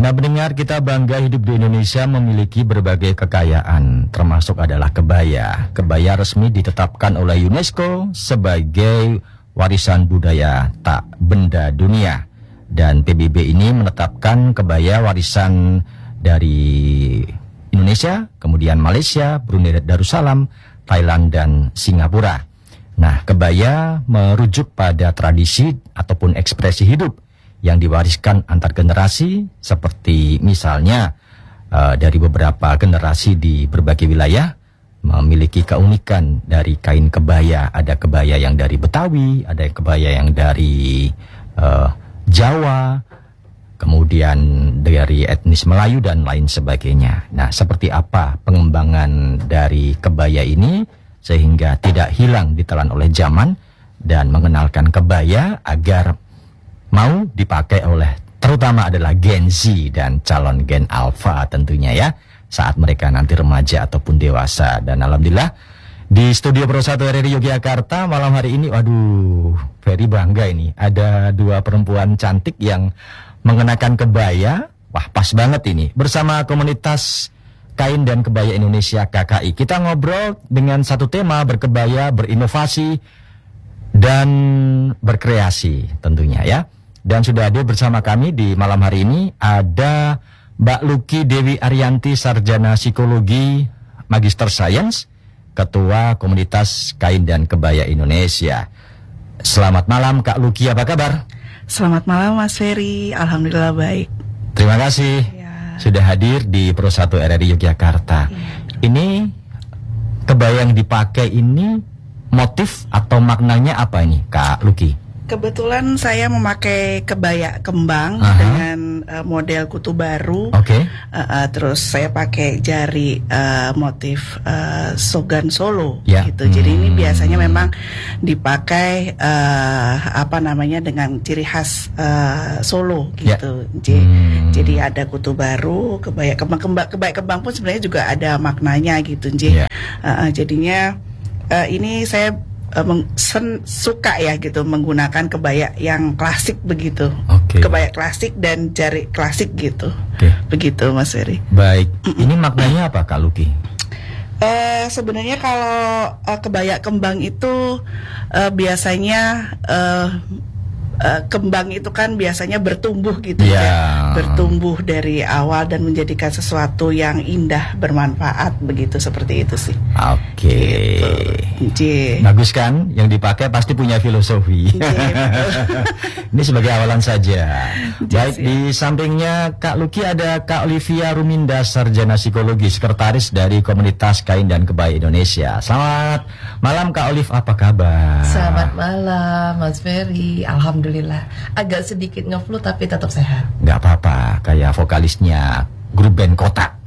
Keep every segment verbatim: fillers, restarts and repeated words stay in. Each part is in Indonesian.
Nah, mendengar kita bangga hidup di Indonesia memiliki berbagai kekayaan, termasuk adalah kebaya. Kebaya resmi ditetapkan oleh UNESCO sebagai warisan budaya tak benda dunia. Dan P B B ini menetapkan kebaya warisan dari Indonesia, kemudian Malaysia, Brunei Darussalam, Thailand, dan Singapura. Nah, kebaya merujuk pada tradisi ataupun ekspresi hidup yang diwariskan antar generasi, seperti misalnya uh, dari beberapa generasi di berbagai wilayah memiliki keunikan dari kain kebaya. Ada kebaya yang dari Betawi, ada kebaya yang dari uh, Jawa, kemudian dari etnis Melayu dan lain sebagainya. Nah, seperti apa pengembangan dari kebaya ini sehingga tidak hilang ditelan oleh zaman dan mengenalkan kebaya agar mau dipakai oleh terutama adalah Gen Z dan calon Gen Alpha tentunya ya, saat mereka nanti remaja ataupun dewasa. Dan alhamdulillah di studio Pro satu R R I Yogyakarta malam hari ini, waduh, very bangga ini. Ada dua perempuan cantik yang mengenakan kebaya. Wah, pas banget ini. Bersama komunitas Kain dan Kebaya Indonesia K K I. Kita ngobrol dengan satu tema, berkebaya, berinovasi, dan berkreasi tentunya ya. Dan sudah hadir bersama kami di malam hari ini ada Mbak Luki Dewi Arianti, Sarjana Psikologi, Magister Sains, Ketua Komunitas Kain dan Kebaya Indonesia. Selamat malam Kak Luki, apa kabar? Selamat malam Mas Ferry, alhamdulillah baik. Terima kasih ya, sudah hadir di Pro satu R R I Yogyakarta. Ya. Ini kebaya yang dipakai ini motif atau maknanya apa ini Kak Luki? Kebetulan saya memakai kebaya kembang uh-huh. dengan uh, model kutu baru. Oke. Okay. Uh, uh, terus saya pakai jari uh, motif uh, Sogan Solo, yeah. gitu. Jadi hmm. ini biasanya memang dipakai uh, apa namanya dengan ciri khas uh, Solo, gitu. Yeah. Jadi, hmm. jadi ada kutu baru, kebaya kembang, kembang, kebaya kembang pun sebenarnya juga ada maknanya, gitu. Jadi, yeah. uh, uh, jadinya uh, ini saya Uh, meng, sen, suka ya gitu menggunakan kebaya yang klasik begitu, okay. Kebaya klasik dan jari klasik gitu, okay. Begitu Mas Ferry. Baik, ini maknanya apa Kak Luki? Uh, sebenarnya kalau uh, kebaya kembang itu uh, biasanya uh, Uh, kembang itu kan biasanya bertumbuh gitu yeah. ya, bertumbuh dari awal dan menjadikan sesuatu yang indah, bermanfaat, begitu, seperti itu sih. Oke. Okay. Gitu. Bagus kan? Yang dipakai pasti punya filosofi. Ini sebagai awalan saja. Baik, di sampingnya Kak Luki ada Kak Olivia Ruminda, Sarjana Psikologi, Sekretaris dari Komunitas Kain dan Kebaya Indonesia. Selamat malam Kak Olive, apa kabar? Selamat malam Mas Ferry, alhamdulillah. Alhamdulillah, agak sedikit ngeflu tapi tetap sehat. Gak apa-apa, kayak vokalisnya grup band Kota.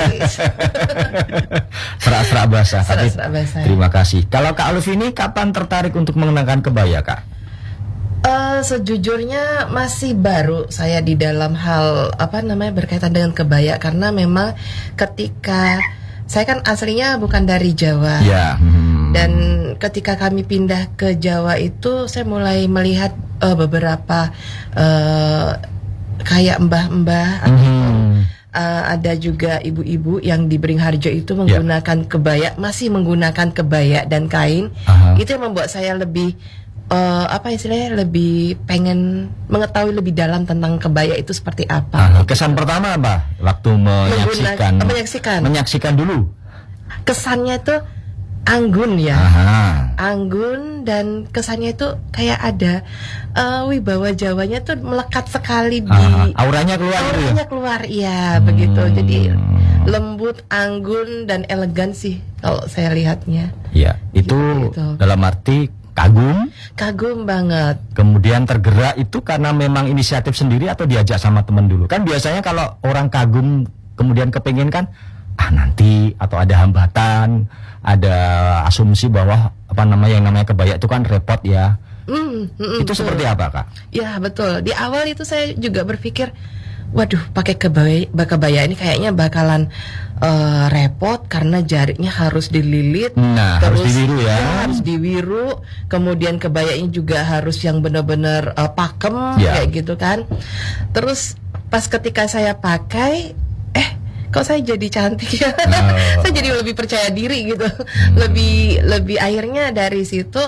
Serak-serak basah. Serak-serak basah. Terima kasih. Kalau Kak Alif ini kapan tertarik untuk mengenakan kebaya, Kak? Uh, sejujurnya masih baru saya di dalam hal apa namanya berkaitan dengan kebaya, karena memang ketika saya kan aslinya bukan dari Jawa. Ya. Hmm. Dan ketika kami pindah ke Jawa itu saya mulai melihat uh, beberapa uh, kayak mbah-mbah atau mm-hmm. uh, ada juga ibu-ibu yang di Beringharjo itu menggunakan yeah. kebaya, masih menggunakan kebaya dan kain. Uh-huh. Itu yang membuat saya lebih uh, apa istilahnya lebih pengen mengetahui lebih dalam tentang kebaya itu seperti apa. Uh-huh. Kesan pertama apa waktu menyaksikan? Menggunakan, menyaksikan. Menyaksikan dulu. Kesannya itu anggun ya, Aha. anggun, dan kesannya itu kayak ada uh, wibawa Jawanya tuh melekat sekali di Aha. auranya keluar, auranya gitu? keluar, iya hmm. begitu. Jadi lembut, anggun, dan elegan sih kalau saya lihatnya. Ya, itu gitu, dalam arti kagum, kagum banget. Kemudian tergerak itu karena memang inisiatif sendiri atau diajak sama teman dulu? Kan biasanya kalau orang kagum kemudian kepengen kan, ah nanti atau ada hambatan, ada asumsi bahwa apa namanya yang namanya kebaya itu kan repot ya. Mm, mm, itu betul. Seperti apa Kak? Ya betul. Di awal itu saya juga berpikir, waduh pakai kebaya, kebaya ini kayaknya bakalan uh, repot karena jarinya harus dililit, nah, terus harus diwiru ya. ya harus diwiru, kemudian kebayanya juga harus yang benar-benar uh, pakem yeah. kayak gitu kan. Terus pas ketika saya pakai, eh kok saya jadi cantik ya. Oh. Saya jadi lebih percaya diri gitu. Hmm. Lebih lebih akhirnya dari situ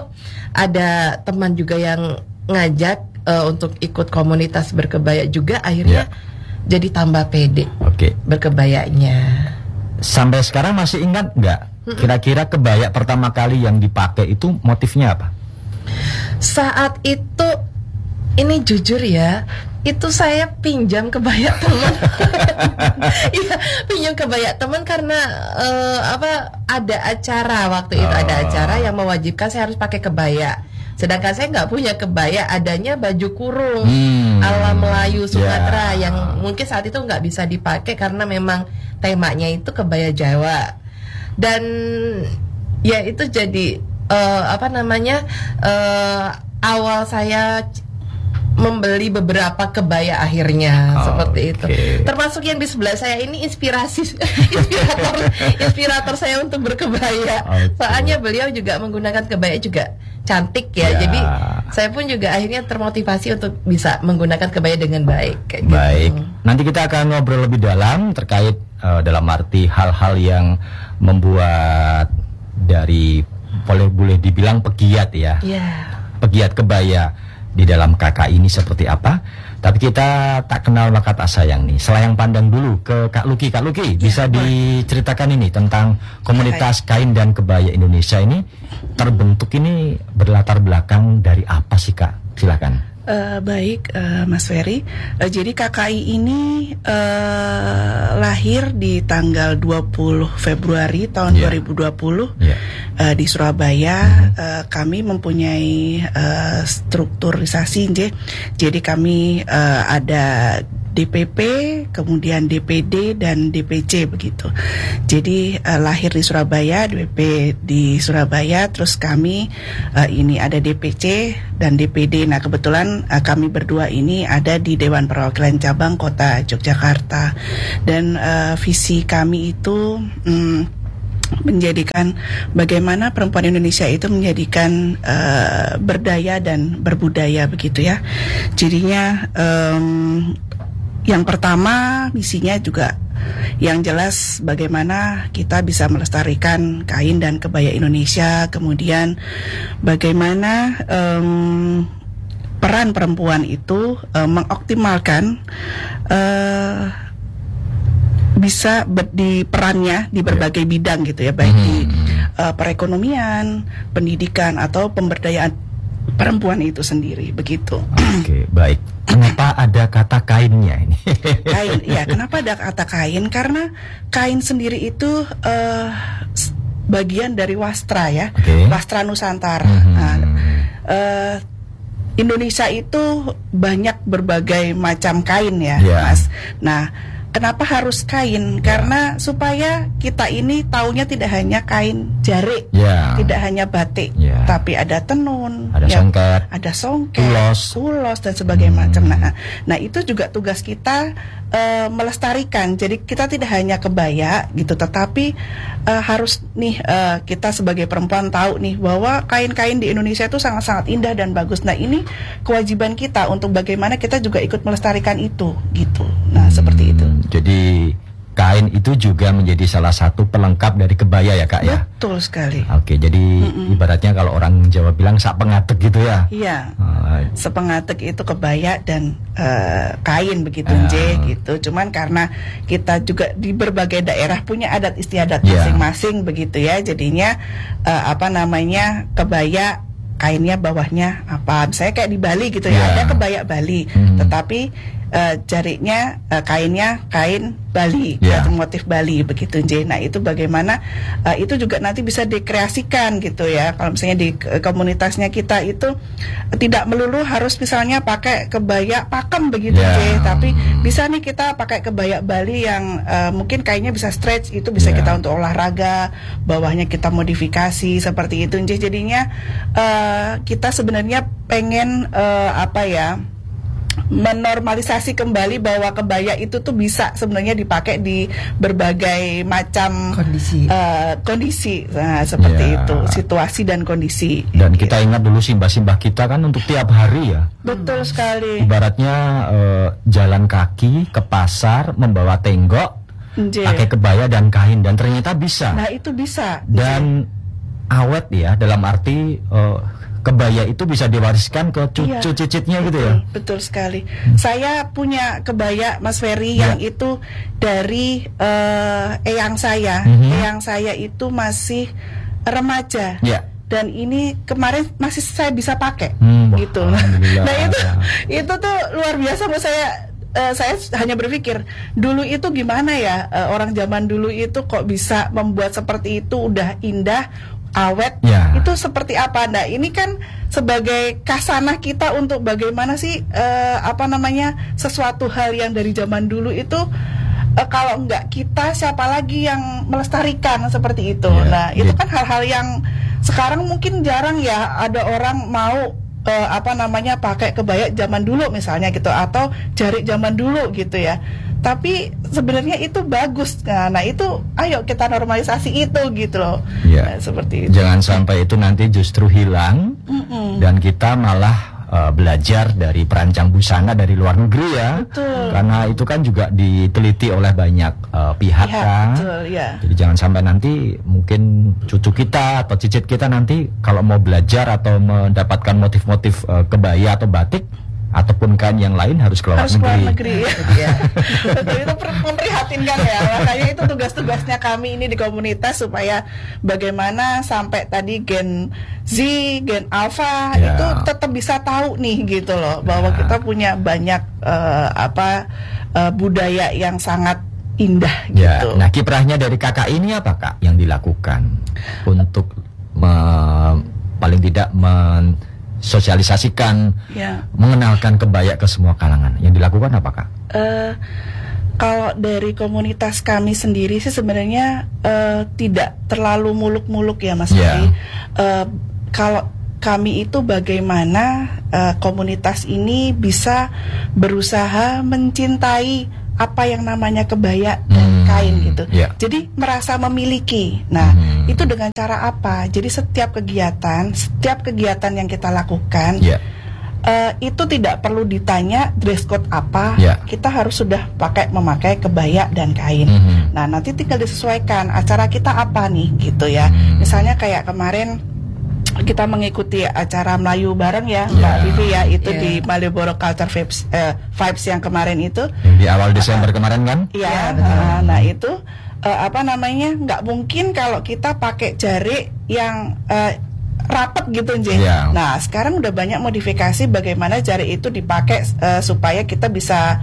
ada teman juga yang ngajak uh, untuk ikut komunitas berkebaya juga, akhirnya yeah. jadi tambah pede. Oke. Okay. Berkebayanya. Sampai sekarang masih ingat nggak? Kira-kira kebaya pertama kali yang dipakai itu motifnya apa? Saat itu, ini jujur ya, itu saya pinjam kebaya teman. Iya, pinjam kebaya teman karena uh, apa? Ada acara waktu itu, oh. ada acara yang mewajibkan saya harus pakai kebaya. Sedangkan saya nggak punya kebaya, adanya baju kurung hmm. ala Melayu Sumatera yeah. yang mungkin saat itu nggak bisa dipakai karena memang temanya itu kebaya Jawa. Dan ya itu jadi uh, apa namanya uh, awal saya membeli beberapa kebaya akhirnya oh, seperti itu. Okay. Termasuk yang di sebelah saya ini inspirasi inspirator inspirator saya untuk berkebaya. Okay. Soalnya beliau juga menggunakan kebaya juga cantik ya. Yeah. Jadi saya pun juga akhirnya termotivasi untuk bisa menggunakan kebaya dengan baik. Kayak baik. Gitu. Nanti kita akan ngobrol lebih dalam terkait uh, dalam arti hal-hal yang membuat dari boleh boleh dibilang pegiat ya. Yeah. Pegiat kebaya di dalam K K I ini seperti apa. Tapi kita tak kenal maka tak sayang nih. Selayang pandang dulu ke Kak Luki. Kak Luki, ya, bisa boleh diceritakan ini tentang komunitas kain dan kebaya Indonesia ini terbentuk ini berlatar belakang dari apa sih Kak? Silakan. Uh, baik uh, Mas Ferry, uh, jadi K K I ini uh, lahir di tanggal dua puluh Februari tahun yeah. dua ribu dua puluh yeah. uh, di Surabaya. Mm-hmm. uh, Kami mempunyai uh, strukturisasi, jadi kami uh, ada D P P, kemudian D P D dan D P C begitu. Jadi uh, lahir di Surabaya, D P P di Surabaya, terus kami uh, ini ada D P C dan D P D. Nah kebetulan uh, kami berdua ini ada di Dewan Perwakilan Cabang Kota Yogyakarta, dan uh, visi kami itu um, menjadikan bagaimana perempuan Indonesia itu menjadikan uh, berdaya dan berbudaya begitu ya. Jadinya um, yang pertama misinya juga yang jelas bagaimana kita bisa melestarikan kain dan kebaya Indonesia, kemudian bagaimana um, peran perempuan itu um, mengoptimalkan uh, bisa ber, di perannya di berbagai bidang gitu ya, baik hmm. di uh, perekonomian, pendidikan atau pemberdayaan perempuan itu sendiri begitu. Oke, baik. Kenapa ada kata kainnya ini? Kain, ya. Kenapa ada kata kain? Karena kain sendiri itu uh, bagian dari wastra ya, okay. wastra Nusantara. Mm-hmm. Nah, uh, Indonesia itu banyak berbagai macam kain ya, yeah. Mas. Nah, kenapa harus kain? Karena supaya kita ini taunya tidak hanya kain jarik, yeah. tidak hanya batik, yeah. tapi ada tenun, ada ya, songket, ada songket, ulos, ulos dan sebagainya hmm. macam. Nah, nah itu juga tugas kita uh, melestarikan. Jadi kita tidak hanya kebaya gitu, tetapi uh, harus nih uh, kita sebagai perempuan tahu nih bahwa kain-kain di Indonesia itu sangat-sangat indah dan bagus. Nah ini kewajiban kita untuk bagaimana kita juga ikut melestarikan itu gitu. Nah hmm. seperti itu. Jadi kain itu juga menjadi salah satu pelengkap dari kebaya ya Kak ya? Betul sekali. Oke, jadi Mm-mm. ibaratnya kalau orang Jawa bilang sak pengatek gitu ya? Iya, uh, sepengatek itu kebaya dan uh, kain begitu uh, J gitu. Cuman karena kita juga di berbagai daerah punya adat istiadat yeah. masing-masing begitu ya, jadinya uh, apa namanya kebaya kainnya bawahnya apa? Misalnya kayak di Bali gitu ya, yeah. ada kebaya Bali, mm. tetapi Uh, jariknya uh, kainnya kain Bali, yeah. motif Bali begitu J. Nah itu bagaimana uh, itu juga nanti bisa dikreasikan gitu ya. Kalau misalnya di uh, komunitasnya kita itu uh, tidak melulu harus misalnya pakai kebaya pakem begitu yeah. J. Tapi bisa nih kita pakai kebaya Bali yang uh, mungkin kainnya bisa stretch, itu bisa yeah. kita untuk olahraga, bawahnya kita modifikasi seperti itu J. Jadinya uh, kita sebenarnya pengen uh, apa ya menormalisasi kembali bahwa kebaya itu tuh bisa sebenarnya dipakai di berbagai macam kondisi, uh, kondisi, nah, seperti Ya. itu, situasi dan kondisi. Dan kita ingat dulu simbah-simbah kita kan untuk tiap hari ya. Betul sekali. Ibaratnya eh, jalan kaki ke pasar membawa tenggok, Nje. pakai kebaya dan kain, dan ternyata bisa. Nah itu bisa. Dan awet ya, dalam arti eh, kebaya itu bisa diwariskan ke cucu Iya. cicitnya gitu Betul, ya. betul sekali. Saya punya kebaya Mas Ferry Ya. yang itu dari eh, eyang saya. Mhm. Eyang saya itu masih remaja. Ya. Dan ini kemarin masih saya bisa pakai, Hmm, wah, gitu. alhamdulillah. Nah itu itu tuh luar biasa menurut saya. Eh, saya hanya berpikir dulu itu gimana ya, eh, orang zaman dulu itu kok bisa membuat seperti itu, udah indah, awet, Ya. itu seperti apa? Nah ini kan sebagai kasanah kita untuk bagaimana sih eh, apa namanya sesuatu hal yang dari zaman dulu itu, eh, kalau enggak kita siapa lagi yang melestarikan seperti itu. Ya, Nah itu gitu. kan hal-hal yang sekarang mungkin jarang ya ada orang mau eh, apa namanya pakai kebaya zaman dulu misalnya gitu, atau jari zaman dulu gitu ya. Tapi sebenarnya itu bagus. Nah, nah itu ayo kita normalisasi itu gitu loh. Ya. Nah, seperti itu. Jangan sampai itu nanti justru hilang Mm-mm. dan kita malah eh, belajar dari perancang busana dari luar negeri ya. Betul. Karena itu kan juga diteliti oleh banyak eh, pihak Iya, kan. betul ya. Jadi jangan sampai nanti mungkin cucu kita atau cicit kita nanti kalau mau belajar atau mendapatkan motif-motif eh, kebaya atau batik ataupun kain yang lain harus ke luar Harus keluar negeri. negeri ya. Betul, itu per- memprihatinkan ya. Makanya itu tugas-tugasnya kami ini di komunitas supaya bagaimana sampai tadi Gen Z, Gen Alpha Ya. itu tetap bisa tahu nih gitu loh, bahwa Ya. kita punya banyak eh, apa eh, budaya yang sangat indah Ya, gitu. nah kiprahnya dari kakak ini apa kak yang dilakukan untuk me- paling tidak mensosialisasikan, Ya. mengenalkan kebaya ke semua kalangan? Yang dilakukan apa kak? Eh, kalau dari komunitas kami sendiri sih sebenarnya eh, tidak terlalu muluk-muluk ya Mas Ya. Ferry. Eh, kalau kami itu bagaimana eh, komunitas ini bisa berusaha mencintai apa yang namanya kebaya dan Hmm, kain gitu. ya. Jadi merasa memiliki. Nah, Hmm. itu dengan cara apa? Jadi setiap kegiatan, setiap kegiatan yang kita lakukan Ya, Eh, itu tidak perlu ditanya dress code apa, Ya. kita harus sudah pakai memakai kebaya dan kain. Mhm. Nah nanti tinggal disesuaikan acara kita apa nih gitu ya. Hmm. Misalnya kayak kemarin kita mengikuti acara Melayu bareng ya, Ya. Mbak Vivi ya, itu Ya. di Malioboro Culture Vibes, eh, Vibes yang kemarin itu. yang di awal Desember kemarin kan? Iya, Ya, betul. nah, nah itu eh, apa namanya, nggak mungkin kalau kita pakai jari yang eh, rapet gitu, Nje. Iya. Nah, sekarang udah banyak modifikasi bagaimana jari itu dipakai eh, supaya kita bisa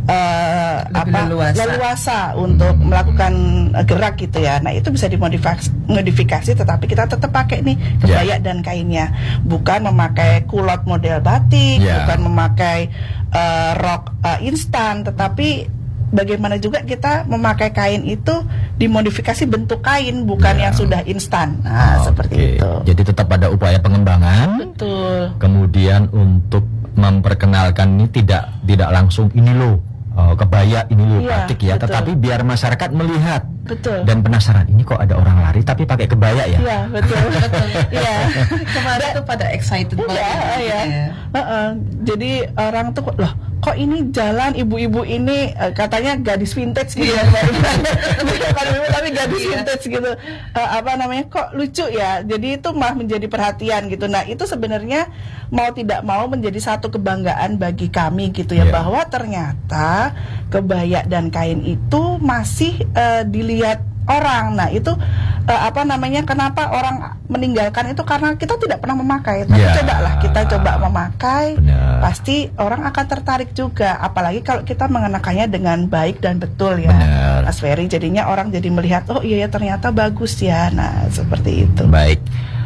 eh, Lebih apa leluasa. leluasa untuk Hmm. melakukan eh, gerak gitu ya. Nah, itu bisa dimodifikasi modifikasi, tetapi kita tetap pakai nih kebaya dan kainnya. Bukan memakai kulot model batik, Iya. bukan memakai eh, rok eh, instan, tetapi bagaimana juga kita memakai kain itu dimodifikasi bentuk kain, bukan Ya. yang sudah instan. Nah, Oke. seperti itu. Jadi tetap ada upaya pengembangan. Betul. Kemudian untuk memperkenalkan ini tidak tidak langsung ini loh eh, kebaya, ini loh Iya, batik ya, betul. tetapi biar masyarakat melihat Betul. dan penasaran, ini kok ada orang lari tapi pakai kebaya ya? Iya, betul. Iya. Kemarin tuh pada excited Iya, banget. ya. Heeh. Jadi orang tuh kok, loh kok ini jalan ibu-ibu ini eh, katanya gadis vintage gitu ya, bukan ibu tapi gadis Iya. vintage gitu. Eh, apa namanya, kok lucu ya, jadi itu malah menjadi perhatian gitu. Nah itu sebenarnya mau tidak mau menjadi satu kebanggaan bagi kami gitu ya, Iya. bahwa ternyata kebaya dan kain itu masih eh, dilihat orang. Nah itu eh, apa namanya, kenapa orang meninggalkan itu karena kita tidak pernah memakai. Tapi Ya. cobalah kita coba memakai, Benar. pasti orang akan tertarik juga. Apalagi kalau kita mengenakannya dengan baik dan betul ya, Benar. Mas Ferry. Jadinya orang jadi melihat, oh iya ya ternyata bagus ya. Nah seperti itu. Baik.